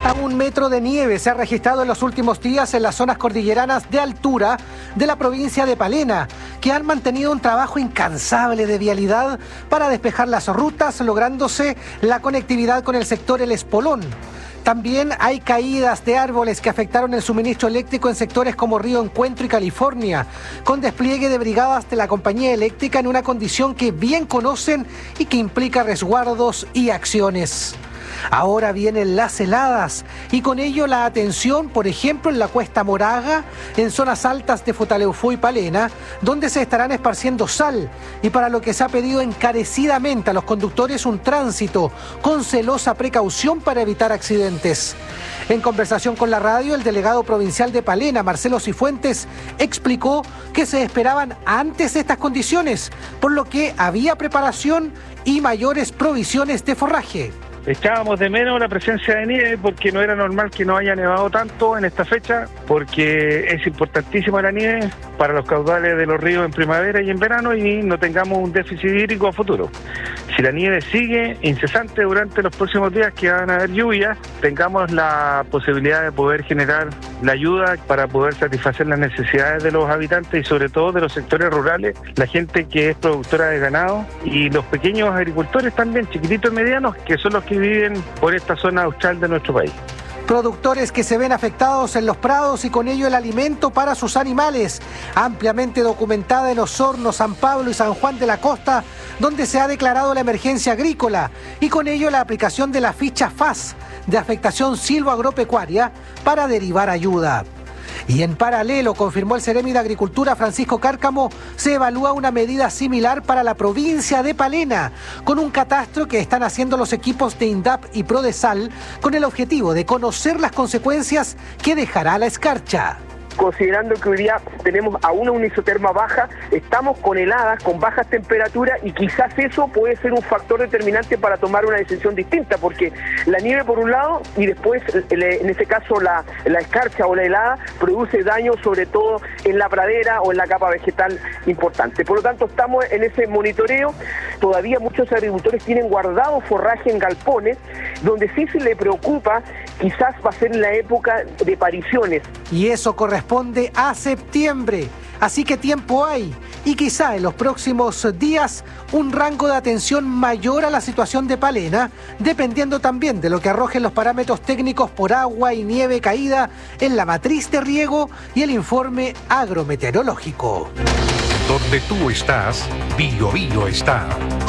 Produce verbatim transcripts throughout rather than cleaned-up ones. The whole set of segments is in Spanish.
A un metro de nieve se ha registrado en los últimos días en las zonas cordilleranas de altura de la provincia de Palena, que han mantenido un trabajo incansable de vialidad para despejar las rutas, lográndose la conectividad con el sector El Espolón. También hay caídas de árboles que afectaron el suministro eléctrico en sectores como Río Encuentro y California, con despliegue de brigadas de la compañía eléctrica en una condición que bien conocen y que implica resguardos y acciones. Ahora vienen las heladas y con ello la atención, por ejemplo, en la Cuesta Moraga, en zonas altas de Futaleufú y Palena, donde se estarán esparciendo sal y para lo que se ha pedido encarecidamente a los conductores un tránsito con celosa precaución para evitar accidentes. En conversación con la radio, el delegado provincial de Palena, Marcelo Cifuentes, explicó que se esperaban antes estas condiciones, por lo que había preparación y mayores provisiones de forraje. Echábamos de menos la presencia de nieve porque no era normal que no haya nevado tanto en esta fecha, porque es importantísima la nieve para los caudales de los ríos en primavera y en verano y no tengamos un déficit hídrico a futuro. Si la nieve sigue incesante durante los próximos días que van a haber lluvias, tengamos la posibilidad de poder generar la ayuda para poder satisfacer las necesidades de los habitantes y sobre todo de los sectores rurales, la gente que es productora de ganado y los pequeños agricultores también, chiquititos y medianos, que son los que viven por esta zona austral de nuestro país. Productores que se ven afectados en los prados y con ello el alimento para sus animales, ampliamente documentada en Osorno, San Pablo y San Juan de la Costa, donde se ha declarado la emergencia agrícola y con ello la aplicación de la ficha F A S de afectación silvoagropecuaria para derivar ayuda. Y en paralelo, confirmó el Seremi de Agricultura Francisco Cárcamo, se evalúa una medida similar para la provincia de Palena, con un catastro que están haciendo los equipos de INDAP y Prodesal con el objetivo de conocer las consecuencias que dejará la escarcha. Considerando que hoy día tenemos aún una isoterma baja, estamos con heladas, con bajas temperaturas y quizás eso puede ser un factor determinante para tomar una decisión distinta, porque la nieve por un lado y después en ese caso la, la escarcha o la helada produce daño sobre todo en la pradera o en la capa vegetal importante. Por lo tanto estamos en ese monitoreo, todavía muchos agricultores tienen guardado forraje en galpones, donde sí se le preocupa quizás va a ser en la época de pariciones. Y eso corresponde Responde a septiembre, así que tiempo hay y quizá en los próximos días un rango de atención mayor a la situación de Palena, dependiendo también de lo que arrojen los parámetros técnicos por agua y nieve caída en la matriz de riego y el informe agrometeorológico. Donde tú estás, Bio Bio está.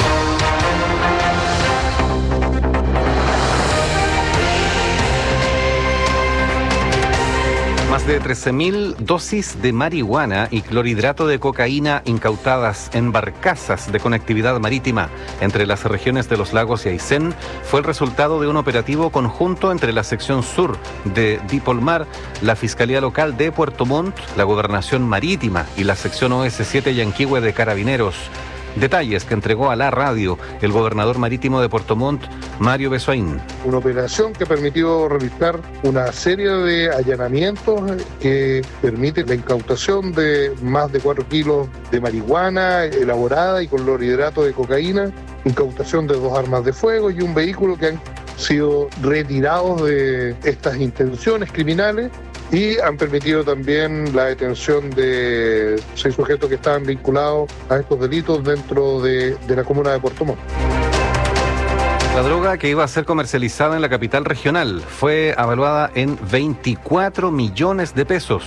Más de trece mil dosis de marihuana y clorhidrato de cocaína incautadas en barcazas de conectividad marítima entre las regiones de Los Lagos y Aysén fue el resultado de un operativo conjunto entre la sección sur de Dipolmar, la Fiscalía Local de Puerto Montt, la Gobernación Marítima y la sección O S siete Yanquihue de Carabineros. Detalles que entregó a la radio el gobernador marítimo de Puerto Montt, Mario Besoín. Una operación que permitió realizar una serie de allanamientos que permite la incautación de más de cuatro kilos de marihuana elaborada y con clorhidrato de cocaína, incautación de dos armas de fuego y un vehículo que han sido retirados de estas intenciones criminales y han permitido también la detención de seis sujetos que estaban vinculados a estos delitos dentro de, de la comuna de Puerto Montt. La droga que iba a ser comercializada en la capital regional fue evaluada en veinticuatro millones de pesos.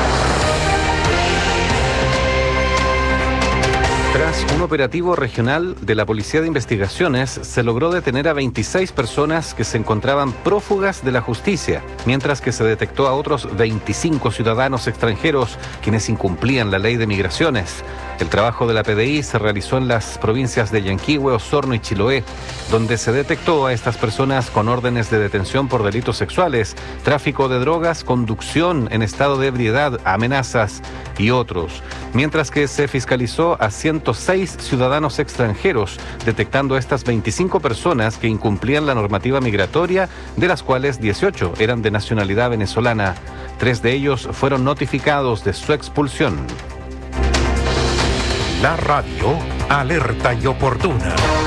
Tras un operativo regional de la Policía de Investigaciones, se logró detener a veintiséis personas que se encontraban prófugas de la justicia, mientras que se detectó a otros veinticinco ciudadanos extranjeros quienes incumplían la ley de migraciones. El trabajo de la P D I se realizó en las provincias de Yanquihue, Osorno y Chiloé, donde se detectó a estas personas con órdenes de detención por delitos sexuales, tráfico de drogas, conducción en estado de ebriedad, amenazas y otros. Mientras que se fiscalizó a ciento seis ciudadanos extranjeros, detectando a estas veinticinco personas que incumplían la normativa migratoria, de las cuales dieciocho eran de nacionalidad venezolana. Tres de ellos fueron notificados de su expulsión. La radio, alerta y oportuna.